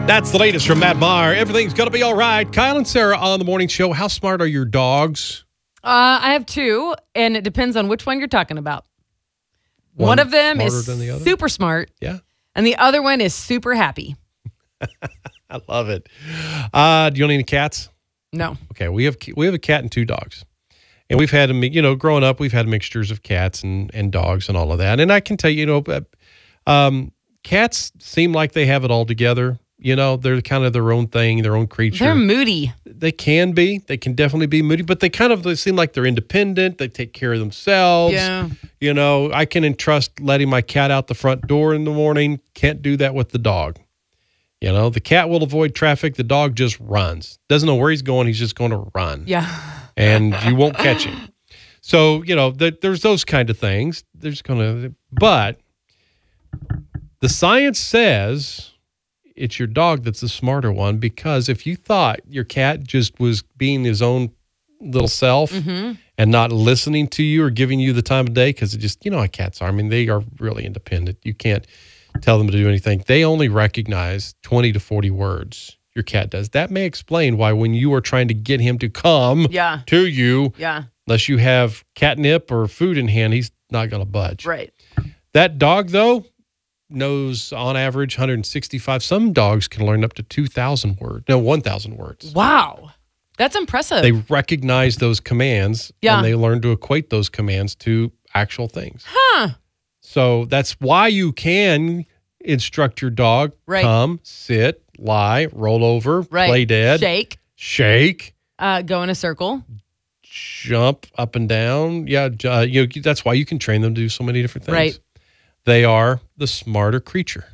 That's the latest from Matt Maher. Everything's going to be all right. Kyle and Sarah on the morning show. How smart are your dogs? I have two, and it depends on which one you're talking about. One of them is super smart. Yeah. And the other one is super happy. I love it. Do you own any cats? No. Okay, we have a cat and two dogs. And we've had them, growing up, we've had mixtures of cats and dogs and all of that. And I can tell you, cats seem like they have it all together. They're kind of their own thing, their own creature. They're moody. They can be. They can definitely be moody, but they seem like they're independent. They take care of themselves. Yeah. I can entrust letting my cat out the front door in the morning. Can't do that with the dog. The cat will avoid traffic. The dog just runs. Doesn't know where he's going. He's just going to run. Yeah. And you won't catch him. So, there's those kind of things. But the science says it's your dog that's the smarter one, because if you thought your cat just was being his own little self and not listening to you or giving you the time of day, because it just, how cats are. I mean, they are really independent. You can't tell them to do anything. They only recognize 20 to 40 words. Your cat does. That may explain why when you are trying to get him to come to you, unless you have catnip or food in hand, he's not going to budge. Right. That dog, though, knows on average 165. Some dogs can learn up to 1,000 words. Wow. That's impressive. They recognize those commands and they learn to equate those commands to actual things. Huh. So that's why you can instruct your dog, come, sit, lie, roll over, play dead, shake, go in a circle, jump up and down. Yeah, that's why you can train them to do so many different things. Right. They are the smarter creature.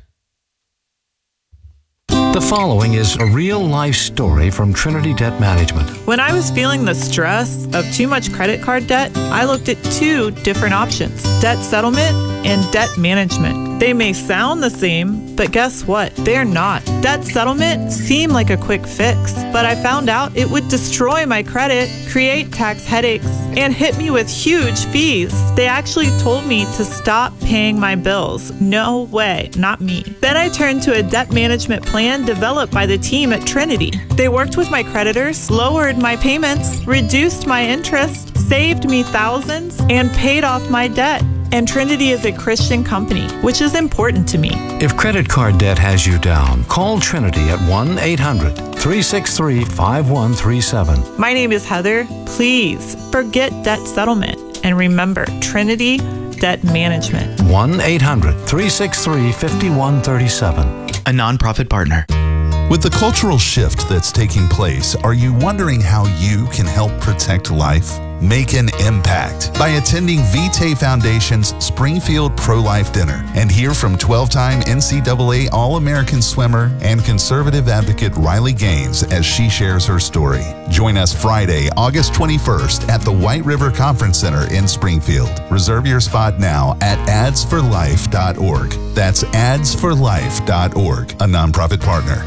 The following is a real-life story from Trinity Debt Management. When I was feeling the stress of too much credit card debt, I looked at two different options: debt settlement and debt management. They may sound the same, but guess what? They're not. Debt settlement seemed like a quick fix, but I found out it would destroy my credit, create tax headaches, and hit me with huge fees. They actually told me to stop paying my bills. No way, not me. Then I turned to a debt management plan developed by the team at Trinity. They worked with my creditors, lowered my payments, reduced my interest, saved me thousands, and paid off my debt. And Trinity is a Christian company, which is important to me. If credit card debt has you down, call Trinity at 1-800-363-5137. My name is Heather. Please forget debt settlement and remember Trinity Debt Management. 1-800-363-5137. A nonprofit partner. With the cultural shift that's taking place, are you wondering how you can help protect life? Make an impact by attending Vitae Foundation's Springfield Pro-Life Dinner and hear from 12-time NCAA All-American swimmer and conservative advocate Riley Gaines as she shares her story. Join us Friday, August 21st at the White River Conference Center in Springfield. Reserve your spot now at adsforlife.org. That's adsforlife.org, a nonprofit partner.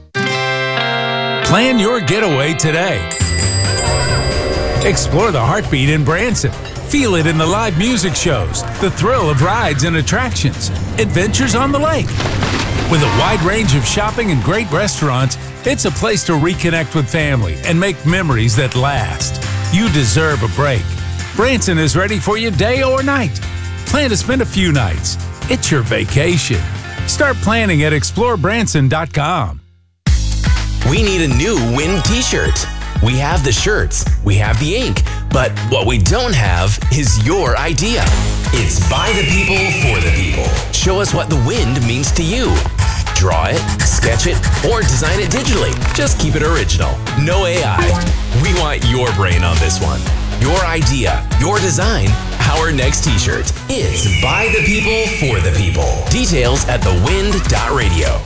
Plan your getaway today. Explore the heartbeat in Branson. Feel it in the live music shows, the thrill of rides and attractions, adventures on the lake. With a wide range of shopping and great restaurants, it's a place to reconnect with family and make memories that last. You deserve a break. Branson is ready for you day or night. Plan to spend a few nights. It's your vacation. Start planning at explorebranson.com. We need a new WIN t-shirt. We have the shirts, we have the ink, but what we don't have is your idea. It's by the people, for the people. Show us what the wind means to you. Draw it, sketch it, or design it digitally. Just keep it original. No AI. We want your brain on this one. Your idea, your design. Our next t-shirt is by the people, for the people. Details at thewind.radio.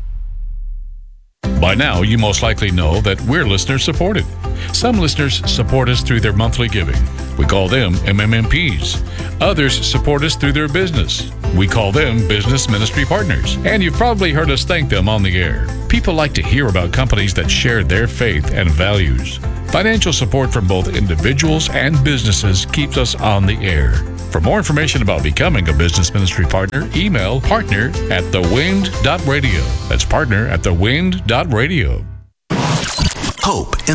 By now, you most likely know that we're listener-supported. Some listeners support us through their monthly giving. We call them MMMPs. Others support us through their business. We call them business ministry partners. And you've probably heard us thank them on the air. People like to hear about companies that share their faith and values. Financial support from both individuals and businesses keeps us on the air. For more information about becoming a business ministry partner, email partner@thewind.radio. That's partner@thewind.radio. Hope in